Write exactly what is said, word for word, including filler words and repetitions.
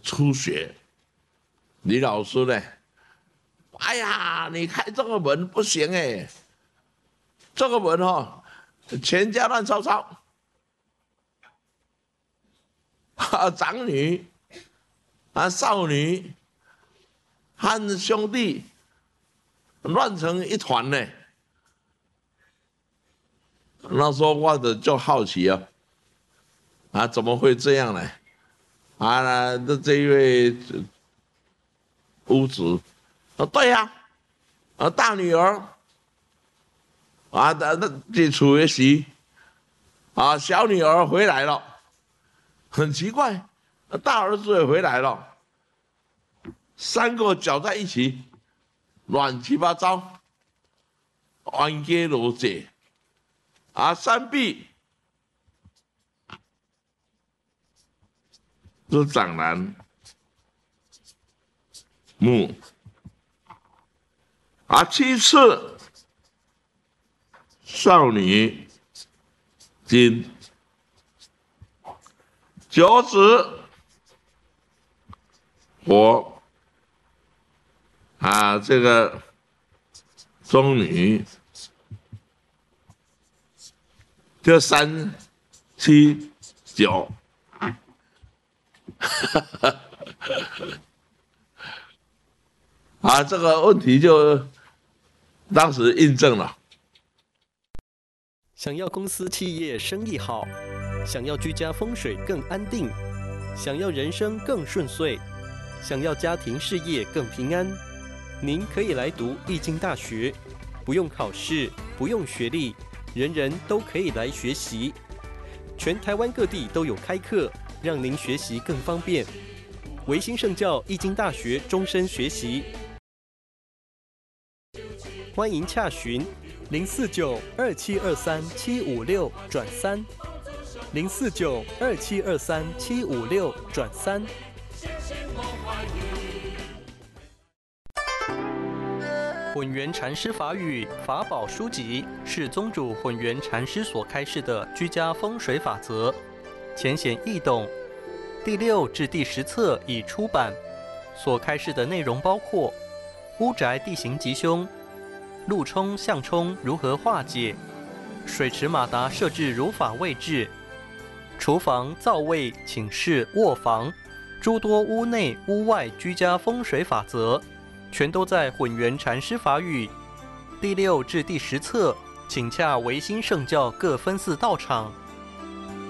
初学。李老师呢？哎呀，你开这个门不行哎，这个门哦，全家乱糟糟，啊，长女啊，少女和兄弟乱成一团呢。那时候我的就好奇啊，啊，怎么会这样呢？啊，这这一位屋主，啊，对呀、啊，啊，大女儿，啊，那那这处学习，啊，小女儿回来了，很奇怪，大儿子也回来了，三个搅在一起，乱七八糟，冤家路窄，啊，三壁是长男木，啊，其次少女金，九子火，啊，这个中女，这三七九。啊，这个问题就当时印证了。 想要公司企业生意好，想要居家风水更安定，想要人生更顺遂，想要家庭事业更平安，您可以来读易经大学，不用考试，不用学历，人人都可以来学习。全台湾各地都有开课，让您学习更方便。维新圣教易经大学终身学习，欢迎洽询零四九二七二三七五六转三，零四九二七二三七五六转三。混元禅师法语法宝书籍是宗主混元禅师所开示的居家风水法则，浅显易懂。第六至第十册已出版，所开示的内容包括屋宅地形吉凶、路冲向冲如何化解、水池马达设置如法位置、厨房、灶位、寝室、卧房诸多屋内屋外居家风水法则，全都在混元禅师法语。第六至第十册，请洽维新圣教各分寺道场。